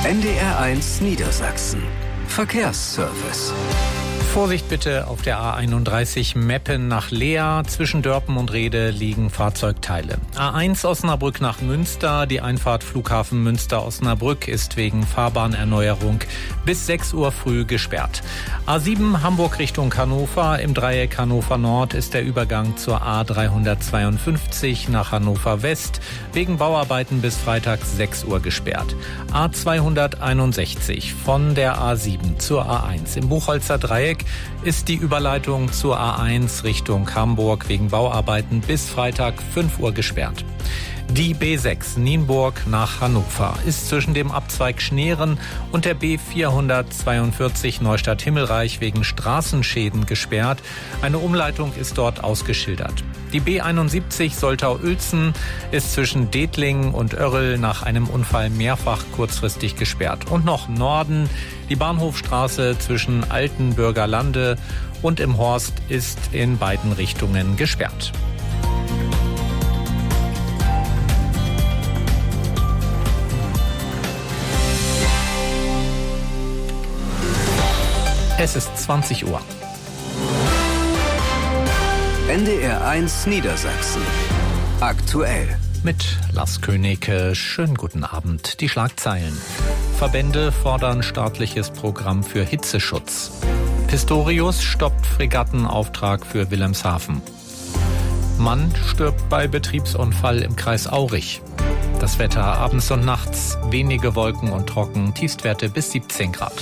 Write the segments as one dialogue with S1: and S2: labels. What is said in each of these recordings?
S1: NDR1 Niedersachsen. Verkehrsservice.
S2: Vorsicht bitte auf der A31 Meppen nach Leer. Zwischen Dörpen und Rhede liegen Fahrzeugteile. A1 Osnabrück nach Münster. Die Einfahrt Flughafen Münster-Osnabrück ist wegen Fahrbahnerneuerung bis 6 Uhr früh gesperrt. A7 Hamburg Richtung Hannover. Im Dreieck Hannover Nord ist der Übergang zur A352 nach Hannover West wegen Bauarbeiten bis Freitag 6 Uhr gesperrt. A261 von der A7 zur A1 im Buchholzer Dreieck ist die Überleitung zur A1 Richtung Hamburg wegen Bauarbeiten bis Freitag 5 Uhr gesperrt. Die B6 Nienburg nach Hannover ist zwischen dem Abzweig Schneeren und der B442 Neustadt-Himmelreich wegen Straßenschäden gesperrt. Eine Umleitung ist dort ausgeschildert. Die B71 Soltau-Uelzen ist zwischen Detling und Oerrl nach einem Unfall mehrfach kurzfristig gesperrt. Und noch Norden, die Bahnhofstraße zwischen Altenburger Lande und im Horst ist in beiden Richtungen gesperrt. Es ist 20 Uhr.
S1: NDR1 Niedersachsen. Aktuell.
S2: Mit Lars König. Schönen guten Abend. Die Schlagzeilen. Verbände fordern staatliches Programm für Hitzeschutz. Pistorius stoppt Fregattenauftrag für Wilhelmshaven. Mann stirbt bei Betriebsunfall im Kreis Aurich. Das Wetter abends und nachts. Wenige Wolken und trocken. Tiefstwerte bis 17 Grad.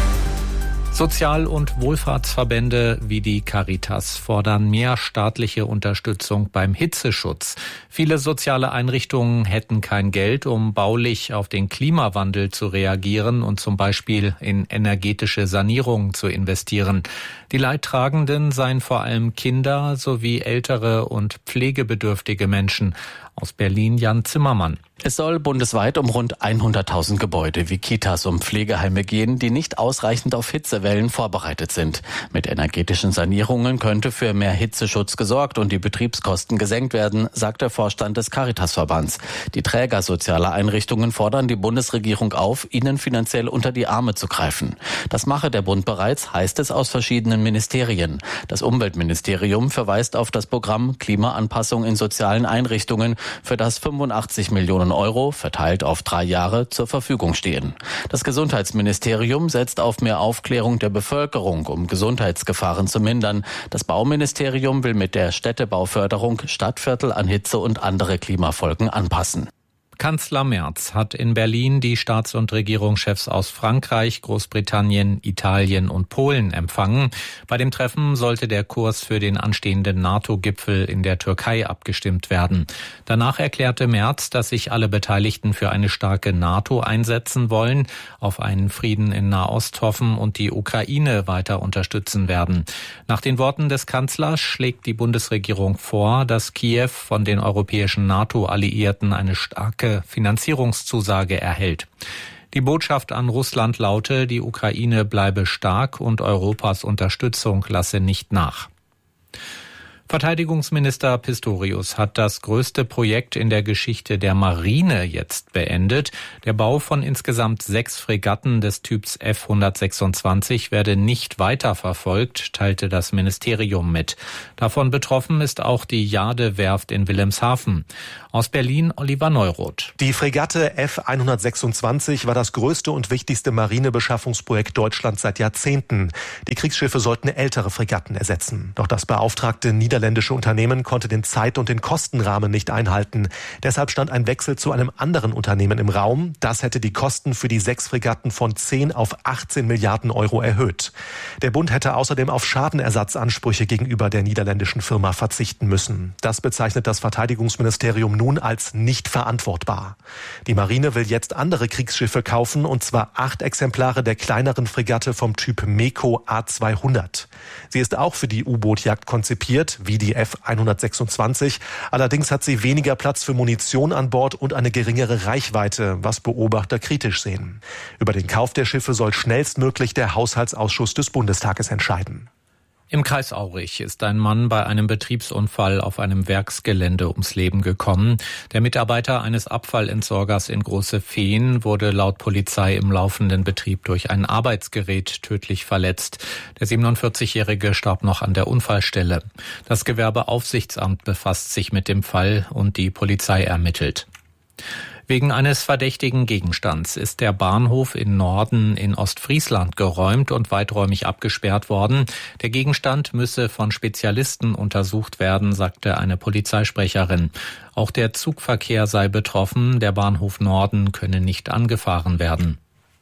S2: Sozial- und Wohlfahrtsverbände wie die Caritas fordern mehr staatliche Unterstützung beim Hitzeschutz. Viele soziale Einrichtungen hätten kein Geld, um baulich auf den Klimawandel zu reagieren und zum Beispiel in energetische Sanierungen zu investieren. Die Leidtragenden seien vor allem Kinder sowie ältere und pflegebedürftige Menschen. Aus Berlin Jan Zimmermann.
S3: Es soll bundesweit um rund 100.000 Gebäude wie Kitas und Pflegeheime gehen, die nicht ausreichend auf Hitzewellen vorbereitet sind. Mit energetischen Sanierungen könnte für mehr Hitzeschutz gesorgt und die Betriebskosten gesenkt werden, sagt der Vorstand des Caritasverbands. Die Träger sozialer Einrichtungen fordern die Bundesregierung auf, ihnen finanziell unter die Arme zu greifen. Das mache der Bund bereits, heißt es aus verschiedenen Ministerien. Das Umweltministerium verweist auf das Programm Klimaanpassung in sozialen Einrichtungen, für das 85 Millionen Euro, verteilt auf 3 Jahre, zur Verfügung stehen. Das Gesundheitsministerium setzt auf mehr Aufklärung der Bevölkerung, um Gesundheitsgefahren zu mindern. Das Bauministerium will mit der Städtebauförderung Stadtviertel an Hitze und andere Klimafolgen anpassen.
S2: Kanzler Merz hat in Berlin die Staats- und Regierungschefs aus Frankreich, Großbritannien, Italien und Polen empfangen. Bei dem Treffen sollte der Kurs für den anstehenden NATO-Gipfel in der Türkei abgestimmt werden. Danach erklärte Merz, dass sich alle Beteiligten für eine starke NATO einsetzen wollen, auf einen Frieden in Nahost hoffen und die Ukraine weiter unterstützen werden. Nach den Worten des Kanzlers schlägt die Bundesregierung vor, dass Kiew von den europäischen NATO-Alliierten eine starke Finanzierungszusage erhält. Die Botschaft an Russland laute, die Ukraine bleibe stark und Europas Unterstützung lasse nicht nach. Verteidigungsminister Pistorius hat das größte Projekt in der Geschichte der Marine jetzt beendet. Der Bau von insgesamt 6 Fregatten des Typs F-126 werde nicht weiterverfolgt, teilte das Ministerium mit. Davon betroffen ist auch die Jade-Werft in Wilhelmshaven. Aus Berlin Oliver Neuroth.
S4: Die Fregatte F-126 war das größte und wichtigste Marinebeschaffungsprojekt Deutschlands seit Jahrzehnten. Die Kriegsschiffe sollten ältere Fregatten ersetzen. Doch das beauftragte niederländische Unternehmen konnte den Zeit- und den Kostenrahmen nicht einhalten. Deshalb stand ein Wechsel zu einem anderen Unternehmen im Raum. Das hätte die Kosten für die 6 Fregatten von 10 auf 18 Milliarden Euro erhöht. Der Bund hätte außerdem auf Schadenersatzansprüche gegenüber der niederländischen Firma verzichten müssen. Das bezeichnet das Verteidigungsministerium nun als nicht verantwortbar. Die Marine will jetzt andere Kriegsschiffe kaufen, und zwar 8 Exemplare der kleineren Fregatte vom Typ MEKO A200. Sie ist auch für die U-Boot-Jagd konzipiert, wie die F-126. Allerdings hat sie weniger Platz für Munition an Bord und eine geringere Reichweite, was Beobachter kritisch sehen. Über den Kauf der Schiffe soll schnellstmöglich der Haushaltsausschuss des Bundestages entscheiden.
S2: Im Kreis Aurich ist ein Mann bei einem Betriebsunfall auf einem Werksgelände ums Leben gekommen. Der Mitarbeiter eines Abfallentsorgers in Große Fehn wurde laut Polizei im laufenden Betrieb durch ein Arbeitsgerät tödlich verletzt. Der 47-Jährige starb noch an der Unfallstelle. Das Gewerbeaufsichtsamt befasst sich mit dem Fall und die Polizei ermittelt. Wegen eines verdächtigen Gegenstands ist der Bahnhof in Norden in Ostfriesland geräumt und weiträumig abgesperrt worden. Der Gegenstand müsse von Spezialisten untersucht werden, sagte eine Polizeisprecherin. Auch der Zugverkehr sei betroffen. Der Bahnhof Norden könne nicht angefahren werden.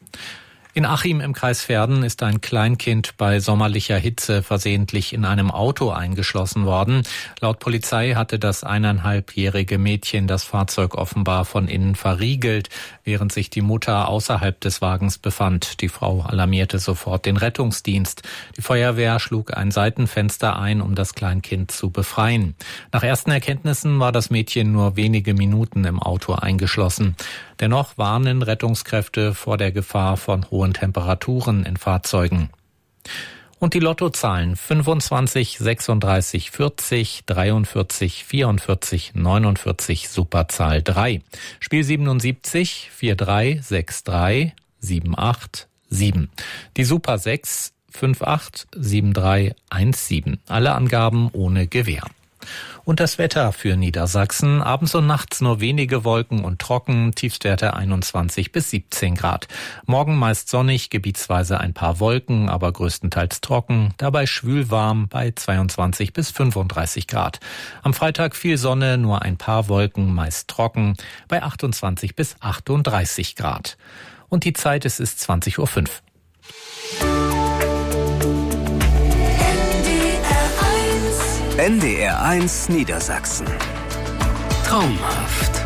S2: In Achim im Kreis Verden ist ein Kleinkind bei sommerlicher Hitze versehentlich in einem Auto eingeschlossen worden. Laut Polizei hatte das 1,5-jährige Mädchen das Fahrzeug offenbar von innen verriegelt, während sich die Mutter außerhalb des Wagens befand. Die Frau alarmierte sofort den Rettungsdienst. Die Feuerwehr schlug ein Seitenfenster ein, um das Kleinkind zu befreien. Nach ersten Erkenntnissen war das Mädchen nur wenige Minuten im Auto eingeschlossen. Dennoch warnen Rettungskräfte vor der Gefahr von hohen Temperaturen in Fahrzeugen. Und die Lottozahlen 25, 36, 40, 43, 44, 49, Superzahl 3. Spiel 77, 43, 63, 78, 7. Die Super 6, 58, 73, 17. Alle Angaben ohne Gewähr. Und das Wetter für Niedersachsen. Abends und nachts nur wenige Wolken und trocken, Tiefstwerte 21 bis 17 Grad. Morgen meist sonnig, gebietsweise ein paar Wolken, aber größtenteils trocken. Dabei schwülwarm bei 22 bis 35 Grad. Am Freitag viel Sonne, nur ein paar Wolken, meist trocken, bei 28 bis 38 Grad. Und die Zeit, es ist 20:05 Uhr.
S1: NDR 1 Niedersachsen. Traumhaft.